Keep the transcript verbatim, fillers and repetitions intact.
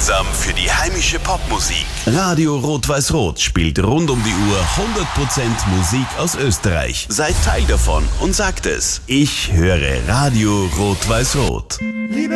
gemeinsam für die heimische Popmusik. Radio Rot-Weiß-Rot spielt rund um die Uhr hundert Prozent Musik aus Österreich. Seid Teil davon und sagt es. Ich höre Radio Rot-Weiß-Rot.